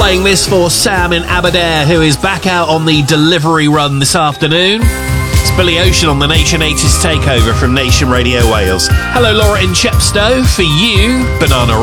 Playing this for Sam in Aberdare, who is back out on the delivery run this afternoon. It's Billy Ocean on the Nation 80s Takeover from Nation Radio Wales. Hello, Laura in Chepstow. For you, Banana